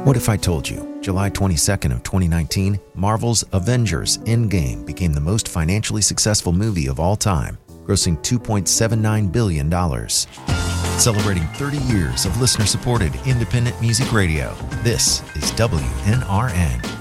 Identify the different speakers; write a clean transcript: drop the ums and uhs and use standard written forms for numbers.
Speaker 1: What if I told you, July 22nd of 2019, Marvel's Avengers Endgame became the most financially successful movie of all time, grossing $2.79 billion. Celebrating 30 years of listener-supported independent music radio, this is WNRN.